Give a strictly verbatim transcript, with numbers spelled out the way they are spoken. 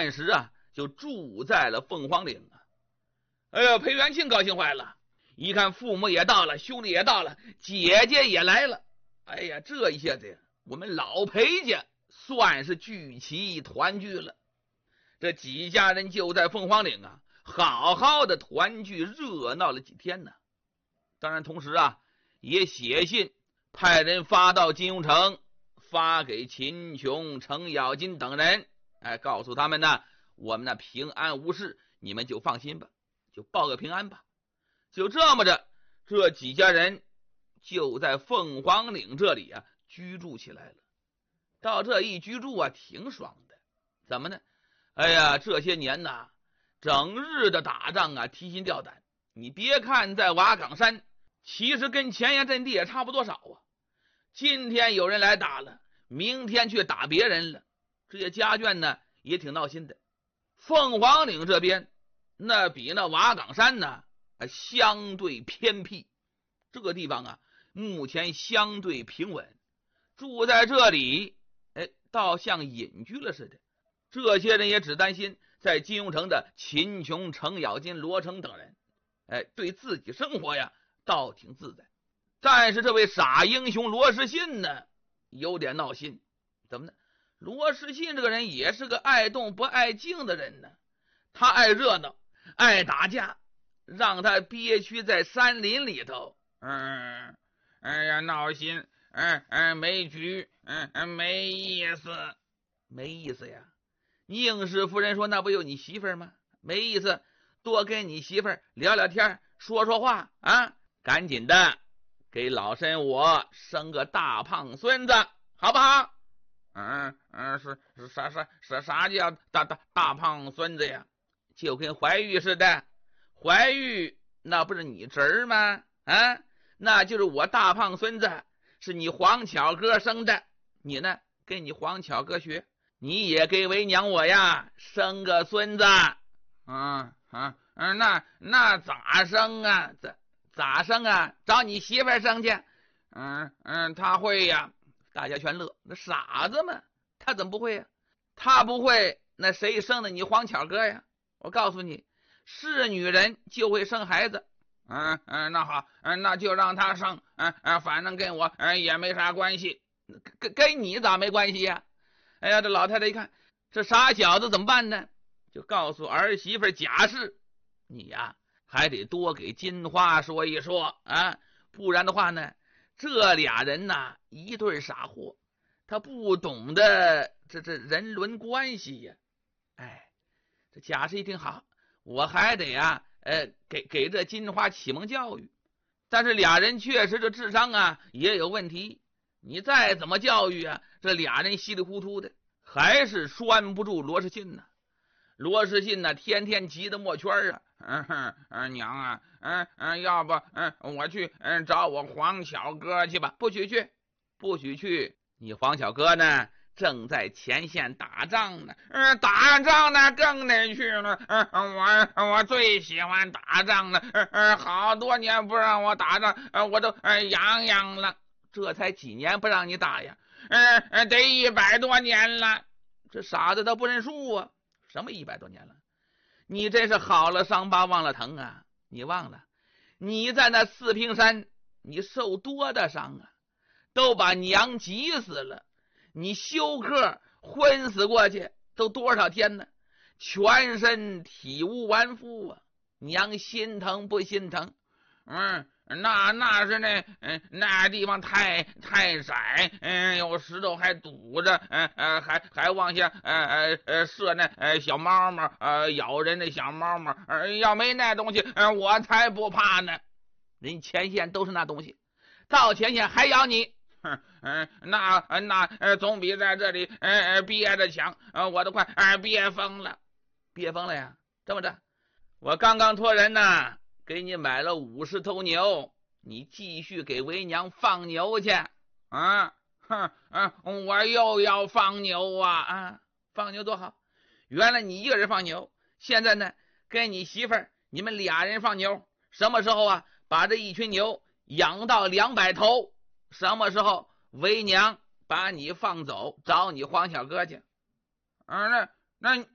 暂时啊就住在了凤凰岭啊。哎呀，裴元庆高兴坏了，一看父母也到了，兄弟也到了，姐姐也来了。哎呀，这一下子呀，我们老裴家算是聚齐团聚了。这几家人就在凤凰岭啊，好好的团聚热闹了几天呢。当然，同时啊，也写信派人发到金庸城，发给秦琼、程咬金等人，哎，告诉他们呢，我们呢平安无事，你们就放心吧，就报个平安吧。就这么着，这几家人就在凤凰岭这里啊居住起来了。到这一居住啊，挺爽的。怎么呢？哎呀，这些年呐，整日的打仗啊，提心吊胆。你别看在瓦岗山，其实跟前沿阵地也差不多少啊。今天有人来打了，明天去打别人了，这些家眷呢也挺闹心的。凤凰岭这边，那比那瓦岗山呢相对偏僻，这个地方啊，目前相对平稳，住在这里，哎，倒像隐居了似的。这些人也只担心在金庸城的秦琼、程咬金、罗成等人，哎，对自己生活呀倒挺自在。但是这位傻英雄罗士信呢，有点闹心。怎么呢？罗士信这个人也是个爱动不爱静的人呢，他爱热闹，爱打架，让他憋屈在山林里头，嗯，哎呀，闹心，嗯嗯，没局，嗯嗯，没意思，没意思呀。应氏夫人说：“那不有你媳妇儿吗？没意思，多跟你媳妇儿聊聊天，说说话啊！赶紧的，给老身我生个大胖孙子，好不好？”嗯嗯，是是啥啥啥啥叫大大大胖孙子呀？就跟怀玉似的，怀玉那不是你侄儿吗？啊，那就是我大胖孙子，是你黄巧哥生的。你呢，跟你黄巧哥学。你也给为娘我呀生个孙子。嗯嗯嗯，那那咋生啊？咋咋生啊？找你媳妇儿生去。嗯嗯，他会呀。大家全乐，那傻子嘛，他怎么不会呀？他不会，那谁生的你黄巧哥呀？我告诉你，是女人就会生孩子。嗯嗯，那好，嗯，那就让他生。嗯嗯，反正跟我嗯也没啥关系，跟跟你咋没关系呀？哎呀，这老太太一看这傻小子怎么办呢？就告诉儿媳妇贾氏，你呀还得多给金花说一说啊，不然的话呢，这俩人呐一对傻货，他不懂得这这人伦关系呀。哎，这贾氏一听好，我还得呀呃给给这金花启蒙教育。但是俩人确实这智商啊也有问题，你再怎么教育啊，这俩人稀里糊涂的，还是拴不住罗士信呢。罗士信呢，天天急得没圈啊！嗯哼，嗯娘啊，嗯嗯，要不嗯我去嗯找我黄巧哥去吧？不许去，不许去！你黄巧哥呢，正在前线打仗呢。嗯，打仗呢更得去了。嗯，我我最喜欢打仗了。嗯嗯，好多年不让我打仗，嗯，我都嗯痒痒了。这才几年不让你打呀？嗯嗯，得一百多年了。这傻子他不认数啊！什么一百多年了？你真是好了伤疤忘了疼啊！你忘了你在那四平山你受多大伤啊，都把娘急死了，你休克昏死过去都多少天呢？全身体无完肤啊！娘心疼不心疼？嗯，那那是那嗯那地方太太窄，嗯，有石头还堵着，嗯呃还还往下呃呃呃射那呃小猫猫呃咬人的小猫猫，呃要没那东西，呃我才不怕呢。人前线都是那东西，到前线还咬你。嗯嗯，那那呃总比在这里呃憋着强，呃我都快呃憋疯了，憋疯了呀！这么着，我刚刚托人呢。给你买了五十头牛，你继续给为娘放牛去啊！哼，嗯，我又要放牛啊！啊，放牛多好！原来你一个人放牛，现在呢，跟你媳妇儿你们俩人放牛。什么时候啊，把这一群牛养到两百头？什么时候为娘把你放走，找你黄小哥去？啊，那那